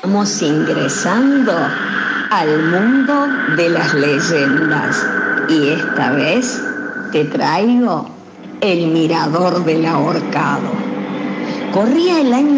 Estamos ingresando al mundo de las leyendas y esta vez te traigo el Mirador del Ahorcado. Corría el año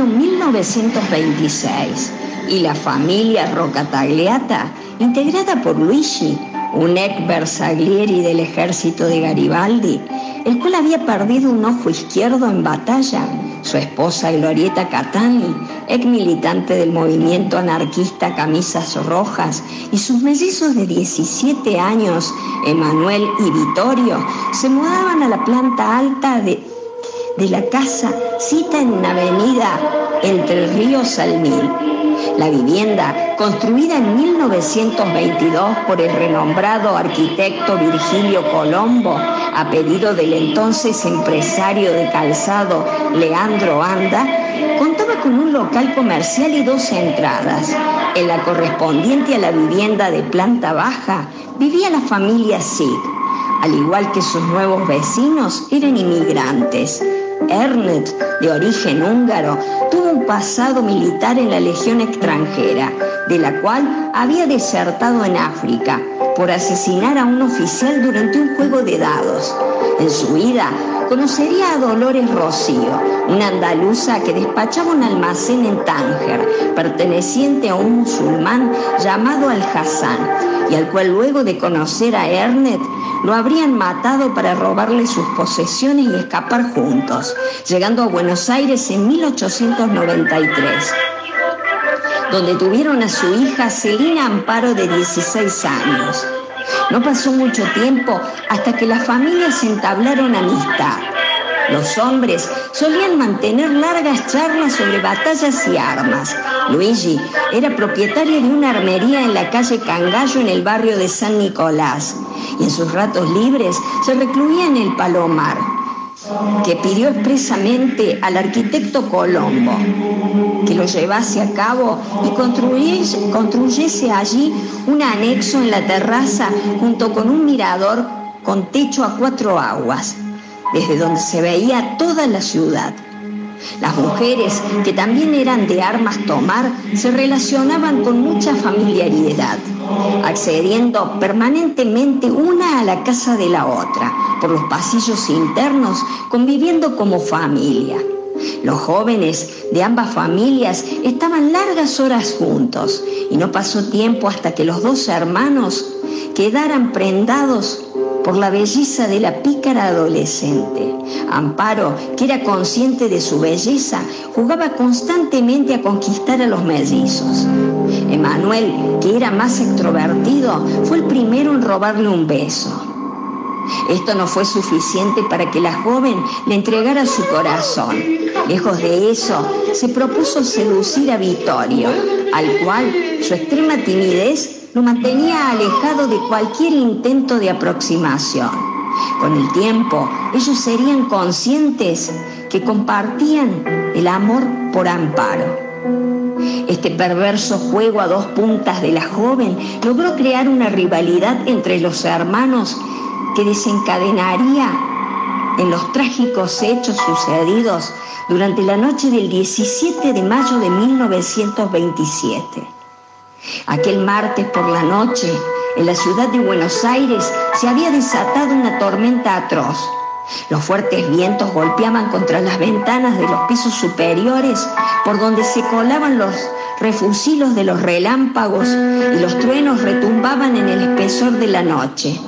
1926 y la familia Roccatagliata, integrada por Luigi, un ex bersaglieri del ejército de Garibaldi, el cual había perdido un ojo izquierdo en batalla, su esposa Glorieta Catani, ex militante del movimiento anarquista Camisas Rojas, y sus mellizos de 17 años, Emanuel y Vittorio, se mudaban a la planta alta de la casa cita en una avenida Entre Ríos al Mil. La vivienda, construida en 1922 por el renombrado arquitecto Virgilio Colombo, a pedido del entonces empresario de calzado Leandro Anda, contaba con un local comercial y 2 entradas. En la correspondiente a la vivienda de planta baja vivía la familia Sig. Al igual que sus nuevos vecinos, eran inmigrantes. Ernest, de origen húngaro, tuvo un pasado militar en la Legión extranjera, de la cual había desertado en África por asesinar a un oficial durante un juego de dados. En su vida conocería a Dolores Rocío, una andaluza que despachaba un almacén en Tánger, perteneciente a un musulmán llamado Al-Hassan, y al cual luego de conocer a Ernest lo habrían matado para robarle sus posesiones y escapar juntos, llegando a Buenos Aires en 1893, donde tuvieron a su hija Celina Amparo, de 16 años. No pasó mucho tiempo hasta que las familias entablaron amistad. Los hombres solían mantener largas charlas sobre batallas y armas. Luigi era propietario de una armería en la calle Cangallo, en el barrio de San Nicolás, y en sus ratos libres se recluía en el Palomar, que pidió expresamente al arquitecto Colombo que lo llevase a cabo y construyese allí un anexo en la terraza junto con un mirador con techo a 4 aguas, desde donde se veía toda la ciudad. Las mujeres, que también eran de armas tomar, se relacionaban con mucha familiaridad, accediendo permanentemente una a la casa de la otra, por los pasillos internos, conviviendo como familia. Los jóvenes de ambas familias estaban largas horas juntos, y no pasó tiempo hasta que los 2 hermanos quedaran prendados por la belleza de la pícara adolescente. Amparo, que era consciente de su belleza, jugaba constantemente a conquistar a los mellizos. Emanuel, que era más extrovertido, fue el primero en robarle un beso. Esto no fue suficiente para que la joven le entregara su corazón. Lejos de eso, se propuso seducir a Vittorio, al cual su extrema timidez lo mantenía alejado de cualquier intento de aproximación. Con el tiempo, ellos serían conscientes que compartían el amor por Amparo. Este perverso juego a 2 puntas de la joven logró crear una rivalidad entre los hermanos que desencadenaría en los trágicos hechos sucedidos durante la noche del 17 de mayo de 1927. Aquel martes por la noche, en la ciudad de Buenos Aires, se había desatado una tormenta atroz. Los fuertes vientos golpeaban contra las ventanas de los pisos superiores, por donde se colaban los refusilos de los relámpagos, y los truenos retumbaban en el espesor de la noche.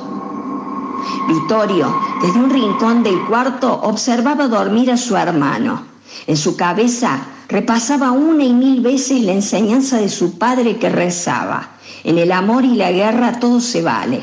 Vittorio, desde un rincón del cuarto, observaba dormir a su hermano. En su cabeza repasaba 1 y 1000 veces la enseñanza de su padre, que rezaba: en el amor y la guerra todo se vale.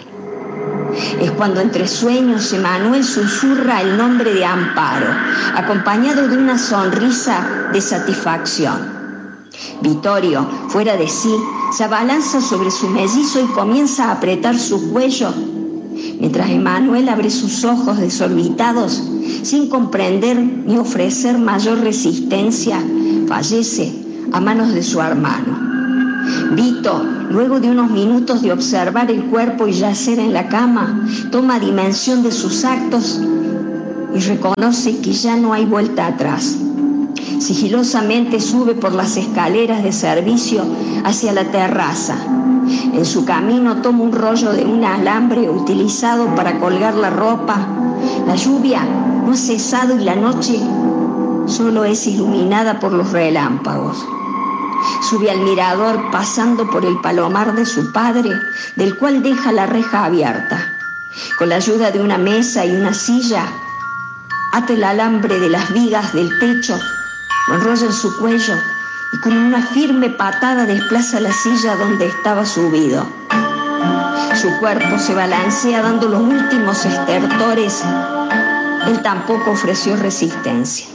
Es cuando entre sueños Emanuel susurra el nombre de Amparo, acompañado de una sonrisa de satisfacción. Vittorio, fuera de sí, se abalanza sobre su mellizo y comienza a apretar su cuello, mientras Emanuel abre sus ojos desorbitados, sin comprender ni ofrecer mayor resistencia, fallece a manos de su hermano. Vito, luego de unos minutos de observar el cuerpo y yacer en la cama, toma dimensión de sus actos y reconoce que ya no hay vuelta atrás. Sigilosamente sube por las escaleras de servicio hacia la terraza. En su camino toma un rollo de un alambre utilizado para colgar la ropa. La lluvia no ha cesado y la noche solo es iluminada por los relámpagos. Sube al mirador pasando por el palomar de su padre, del cual deja la reja abierta. Con la ayuda de una mesa y una silla, ata el alambre de las vigas del techo, lo enrolla en su cuello y con una firme patada desplaza la silla donde estaba subido. Su cuerpo se balancea dando los últimos estertores. Él tampoco ofreció resistencia.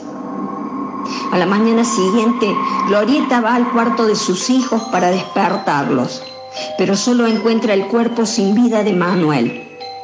A la mañana siguiente, Glorieta va al cuarto de sus hijos para despertarlos, pero solo encuentra el cuerpo sin vida de Manuel.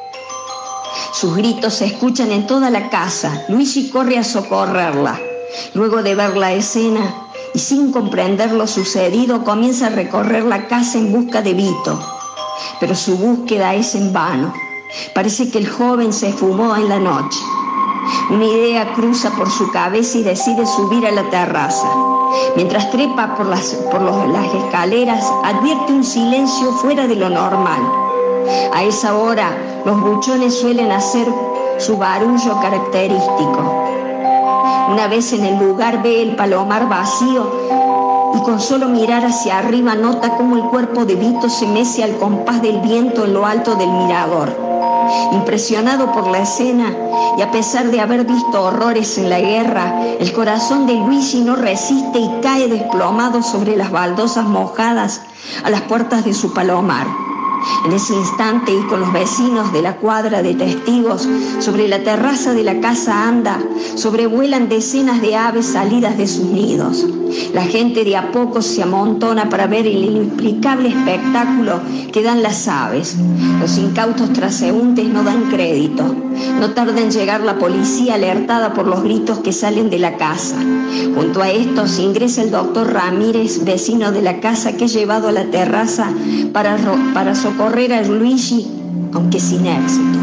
Sus gritos se escuchan en toda la casa. Luigi corre a socorrerla. Luego de ver la escena y sin comprender lo sucedido, comienza a recorrer la casa en busca de Vito. Pero su búsqueda es en vano. Parece que el joven se esfumó en la noche. Una idea cruza por su cabeza y decide subir a la terraza. Mientras trepa por las escaleras, advierte un silencio fuera de lo normal. A esa hora, los buchones suelen hacer su barullo característico. Una vez en el lugar ve el palomar vacío y con solo mirar hacia arriba nota cómo el cuerpo de Vito se mece al compás del viento en lo alto del mirador. Impresionado por la escena y a pesar de haber visto horrores en la guerra, el corazón de Luigi no resiste y cae desplomado sobre las baldosas mojadas a las puertas de su palomar. En ese instante, y con los vecinos de la cuadra de testigos, sobre la terraza de la casa Anda, sobrevuelan decenas de aves salidas de sus nidos. La gente de a poco se amontona para ver el inexplicable espectáculo que dan las aves. Los incautos transeúntes no dan crédito. No tarda en llegar la policía alertada por los gritos que salen de la casa. Junto a estos ingresa el doctor Ramírez, vecino de la casa, que es llevado a la terraza para socorrer a Luigi, aunque sin éxito.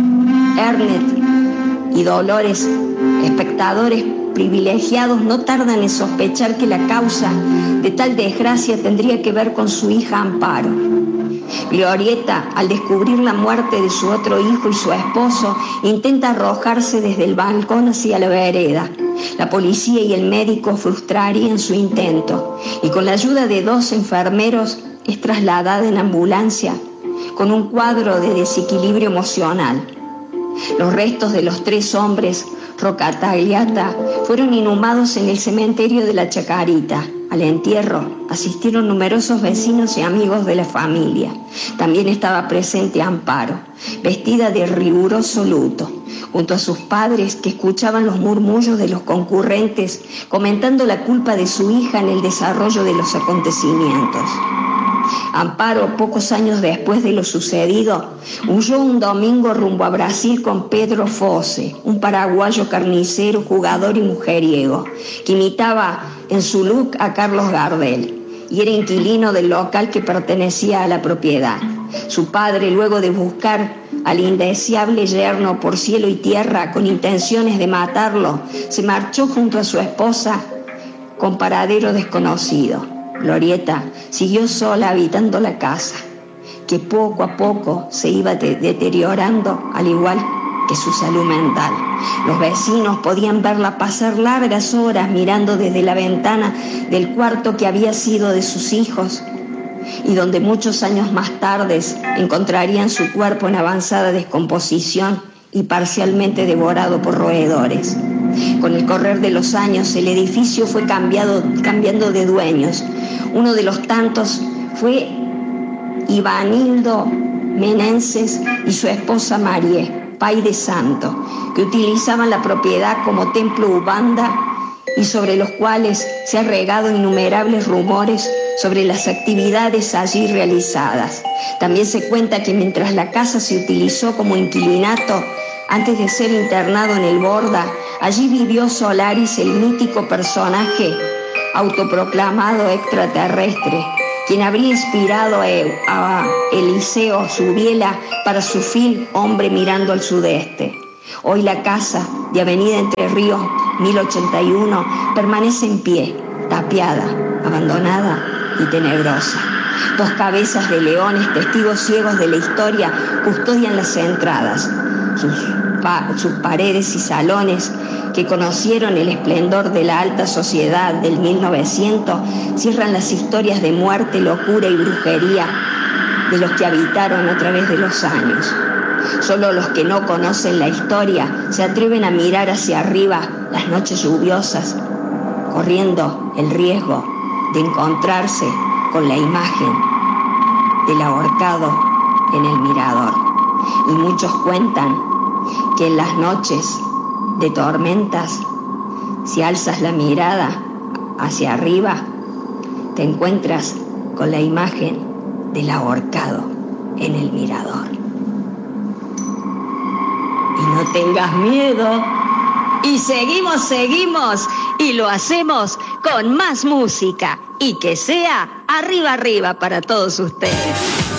Ernest y Dolores, espectadores privilegiados, no tardan en sospechar que la causa de tal desgracia tendría que ver con su hija Amparo. Glorieta, al descubrir la muerte de su otro hijo y su esposo, intenta arrojarse desde el balcón hacia la vereda. La policía y el médico frustrarían su intento y con la ayuda de 2 enfermeros es trasladada en ambulancia con un cuadro de desequilibrio emocional. Los restos de los 3 hombres Rocatagliata fueron inhumados en el cementerio de la Chacarita. Al entierro asistieron numerosos vecinos y amigos de la familia. También estaba presente Amparo, vestida de riguroso luto, junto a sus padres, que escuchaban los murmullos de los concurrentes comentando la culpa de su hija en el desarrollo de los acontecimientos. Amparo, pocos años después de lo sucedido, huyó un domingo rumbo a Brasil con Pedro Fosse, un paraguayo carnicero, jugador y mujeriego, que imitaba en su look a Carlos Gardel y era inquilino del local que pertenecía a la propiedad. Su padre, luego de buscar al indeseable yerno por cielo y tierra con intenciones de matarlo, se marchó junto a su esposa con paradero desconocido. Glorieta siguió sola habitando la casa, que poco a poco se iba deteriorando, al igual que su salud mental. Los vecinos podían verla pasar largas horas mirando desde la ventana del cuarto que había sido de sus hijos y donde muchos años más tarde encontrarían su cuerpo en avanzada descomposición y parcialmente devorado por roedores. Con el correr de los años, el edificio fue cambiando de dueños. Uno de los tantos fue Ivanildo Menenses y su esposa Marie, Pay de Santo, que utilizaban la propiedad como templo ubanda y sobre los cuales se han regado innumerables rumores sobre las actividades allí realizadas. También se cuenta que mientras la casa se utilizó como inquilinato, antes de ser internado en el Borda, allí vivió Solaris, el mítico personaje autoproclamado extraterrestre, quien habría inspirado a Eliseo Subiela para su film Hombre mirando al sudeste. Hoy la casa de Avenida Entre Ríos 1081, permanece en pie, tapiada, abandonada y tenebrosa. 2 cabezas de leones, testigos ciegos de la historia, custodian las entradas. Sus paredes y salones, que conocieron el esplendor de la alta sociedad del 1900, cierran las historias de muerte, locura y brujería de los que habitaron a través de los años. Solo los que no conocen la historia se atreven a mirar hacia arriba las noches lluviosas, corriendo el riesgo de encontrarse con la imagen del ahorcado en el mirador. Y muchos cuentan que en las noches de tormentas, si alzas la mirada hacia arriba, te encuentras con la imagen del ahorcado en el mirador. Y no tengas miedo. Y seguimos, y lo hacemos con más música. Y que sea arriba, arriba para todos ustedes.